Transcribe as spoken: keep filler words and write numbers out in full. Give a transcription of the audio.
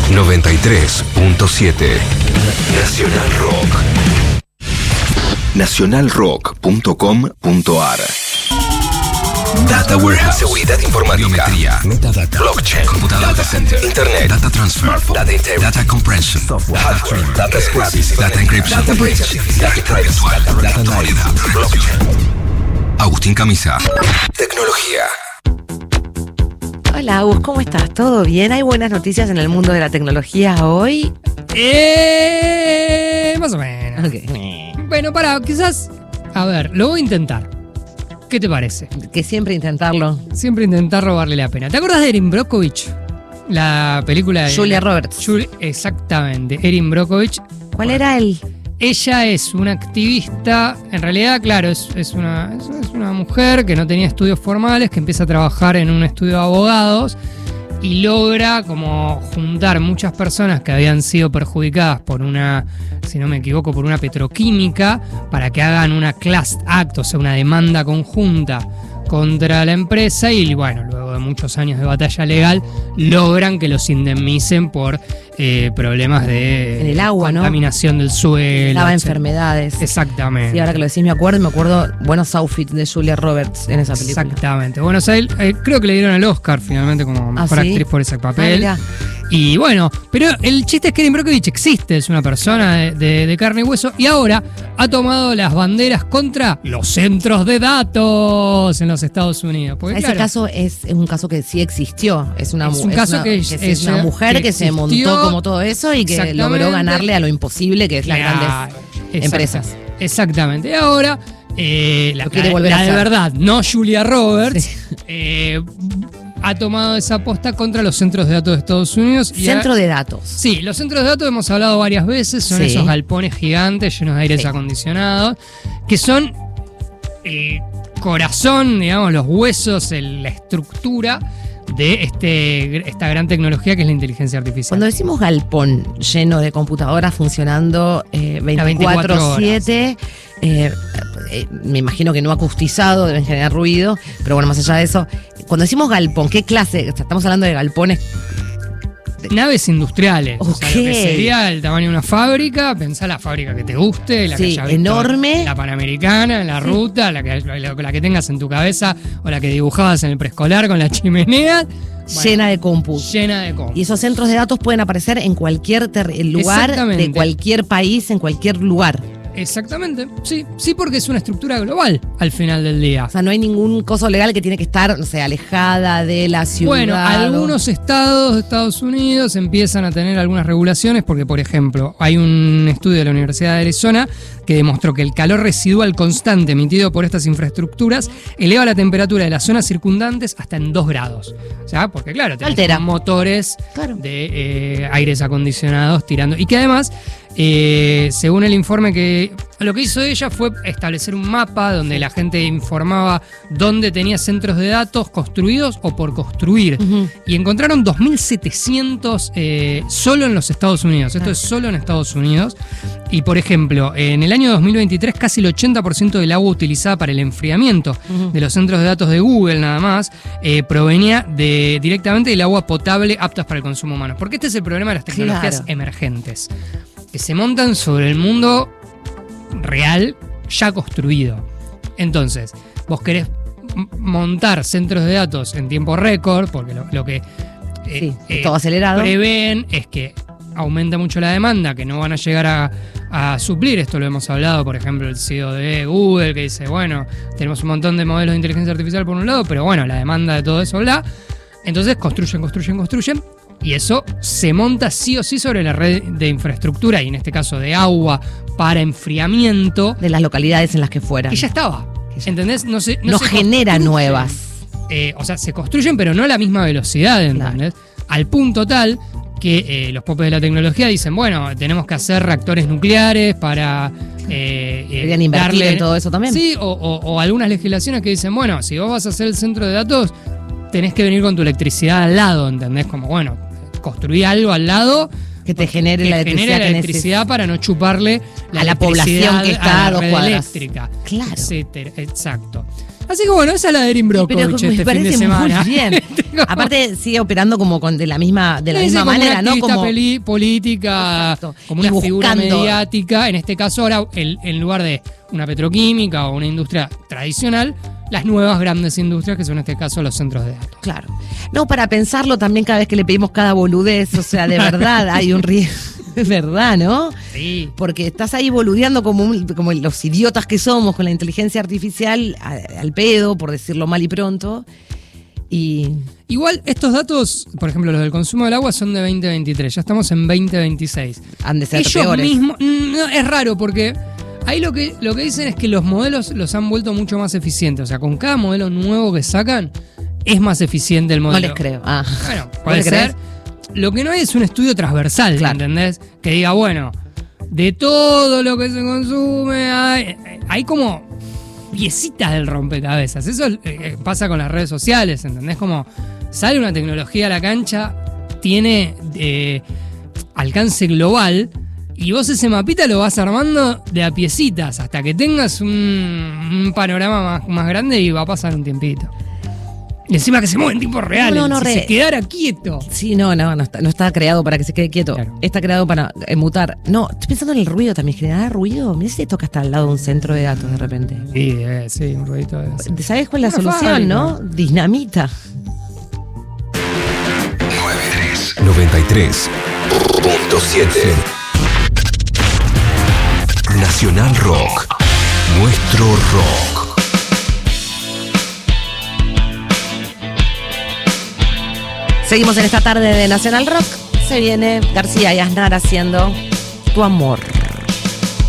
noventa y tres punto siete. Nacional Rock. nacional rock punto com punto a r. Data Warehouse, seguridad informática, biometría, metadata, blockchain, computadora, data center, internet, data transfer, data inter, data compression, software, hardware, data scrapping, data encryption, data bridge, data privacy, data anonymity, blockchain. Agustín Camisa. Tecnología. Hola, Agus, ¿cómo estás? ¿Todo bien? ¿Hay buenas noticias en el mundo de la tecnología hoy? Eh, más o menos. Okay. Bueno, para, quizás, a ver, lo voy a intentar. ¿Qué te parece? Que siempre intentarlo. Siempre intentar robarle la pena. ¿Te acuerdas de Erin Brockovich? La película de... Julia Roberts. Julia, exactamente, Erin Brockovich. ¿Cuál era él? Ella es una activista, en realidad, claro, es, es, una, es, es una mujer que no tenía estudios formales, que empieza a trabajar en un estudio de abogados y logra como juntar muchas personas que habían sido perjudicadas por una, si no me equivoco, por una petroquímica, para que hagan una class act, o sea, una demanda conjunta contra la empresa, y bueno, luego de muchos años de batalla legal logran que los indemnicen por eh, problemas de en el agua, contaminación, ¿no? Del suelo, daba enfermedades. Exactamente. Sí, ahora que lo decís me acuerdo, me acuerdo buenos outfits de Julia Roberts en esa película. Exactamente. Bueno, o sea, él, eh, creo que le dieron el Oscar finalmente como mejor ¿Ah, sí? actriz por ese papel. Ah, y bueno, pero el chiste es que Erin Brockovich existe, es una persona de, de, de carne y hueso, y ahora ha tomado las banderas contra los centros de datos en los Estados Unidos. Porque, ese claro, caso es, es un caso que sí existió. Es una, es un es caso una, que, que es, es una mujer que, que se montó como todo eso y que logró ganarle a lo imposible, que es las claro, grandes exacto, empresas. Exactamente. Y ahora, eh, la, quiere la, volver la a de hacer. verdad, no Julia Roberts, Sí. eh, ha tomado esa aposta contra los centros de datos de Estados Unidos. Y Centro ha, de datos. Sí, los centros de datos hemos hablado varias veces, son Sí. esos galpones gigantes llenos de aires Sí. acondicionados, que son el corazón, digamos, los huesos, el, la estructura de este, esta gran tecnología que es la inteligencia artificial. Cuando decimos galpón lleno de computadoras funcionando eh, veinticuatro siete, eh, eh, me imagino que no acustizado, deben generar ruido, pero bueno, más allá de eso, cuando decimos galpón, ¿qué clase? Estamos hablando de galpones. Naves industriales, Okay. o sea, lo que sería el tamaño de una fábrica. Pensá la fábrica que te guste, la Sí, que haya visto, enorme. la Panamericana, la Sí. ruta, la que, la, la que tengas en tu cabeza o la que dibujabas en el preescolar con la chimenea. Bueno, Llena de compu. Llena de compu. Y esos centros de datos pueden aparecer en cualquier ter- lugar, Exactamente. de cualquier país, en cualquier lugar. Exactamente, sí, sí, porque es una estructura global al final del día. O sea, no hay ningún coso legal que tiene que estar, no sé, alejada de la ciudad. Bueno, o- algunos estados de Estados Unidos empiezan a tener algunas regulaciones porque, por ejemplo, hay un estudio de la Universidad de Arizona que demostró que el calor residual constante emitido por estas infraestructuras eleva la temperatura de las zonas circundantes hasta en dos grados. O sea, porque claro, tenés Altera. motores Claro. de eh, aires acondicionados tirando. Y que además, eh, según el informe que... Lo que hizo ella fue establecer un mapa donde la gente informaba dónde tenía centros de datos construidos o por construir. Ujú. Y encontraron dos mil setecientos eh, solo en los Estados Unidos. Esto Ah. es solo en Estados Unidos. Y por ejemplo, en el año dos mil veintitrés casi el ochenta por ciento del agua utilizada para el enfriamiento Ujú. de los centros de datos de Google nada más eh, provenía de, directamente del agua potable aptas para el consumo humano. Porque este es el problema de las tecnologías Claro. emergentes, que se montan sobre el mundo real ya construido. Entonces, vos querés m- montar centros de datos en tiempo récord, porque lo, lo que eh, Sí, todo acelerado. prevén es que aumenta mucho la demanda, que no van a llegar a, a suplir. Esto lo hemos hablado, por ejemplo, el C E O de Google, que dice, bueno, tenemos un montón de modelos de inteligencia artificial por un lado, pero bueno, la demanda de todo eso, bla. Entonces construyen, construyen, construyen, y eso se monta sí o sí sobre la red de infraestructura, y en este caso de agua para enfriamiento, De las localidades en las que fueran. que ya estaba. Que ya- ¿Entendés? No, se, no No se genera construyen. nuevas. Eh, o sea, se construyen, pero no a la misma velocidad, ¿entendés? Al punto tal que eh, los popes de la tecnología dicen, bueno, tenemos que hacer reactores nucleares para eh, eh, Querían invertir darle- en todo eso también. Sí, o, o- o algunas legislaciones que dicen, bueno, si vos vas a hacer el centro de datos, tenés que venir con tu electricidad al lado, ¿entendés? Como, bueno, construí algo al lado Que te genere que la electricidad genere la que electricidad para no chuparle la a la población electricidad que está a a la dos red cuadras. eléctrica, Claro. etcétera. Exacto. Así que bueno, esa es la de Erin Brockovich este fin de semana. Muy bien. Aparte sigue operando como con de la misma, de la misma como manera, una ¿no? Como peli, política, exacto. Como una figura mediática. En este caso ahora, el, en lugar de una petroquímica o una industria tradicional, las nuevas grandes industrias, que son en este caso los centros de datos. Claro. No, para pensarlo también cada vez que le pedimos cada boludez, o sea, de verdad hay un riesgo. Es verdad, ¿no? Sí. Porque estás ahí boludeando como, un, como los idiotas que somos con la inteligencia artificial a, al pedo, por decirlo mal y pronto. Y igual estos datos, por ejemplo, los del consumo del agua son de veinte veintitrés, ya estamos en veinte veintiséis. Han de ser Ellos peores. mismos, no, es raro porque ahí lo que, lo que dicen es que los modelos los han vuelto mucho más eficientes. O sea, con cada modelo nuevo que sacan, es más eficiente el modelo. No les creo. Ah. Bueno, puede ser. Lo que no hay es un estudio transversal, claro. ¿Entendés? Que diga, bueno, de todo lo que se consume, hay, hay como piecitas del rompecabezas. Eso eh, pasa con las redes sociales, ¿entendés? Como sale una tecnología a la cancha, tiene eh, alcance global, y vos ese mapita lo vas armando de a piecitas hasta que tengas un, un panorama más, más grande y va a pasar un tiempito. Y encima que se mueve en tiempo real, no, no, no, si re... se quedara quieto. Sí, no, no, no está, no está creado para que se quede quieto. Claro. Está creado para eh, mutar. No, estoy pensando en el ruido también. ¿Generar ruido? Mirá si te toca estar al lado de un centro de datos de repente. Sí, eh, sí, un ruidito de eso. ¿Sabes cuál es la Una solución, fábrica. no? Dinamita. noventa y tres punto siete Nacional Rock. Nuestro rock. Seguimos en esta tarde de Nacional Rock. Se viene García y Aznar haciendo Tu Amor.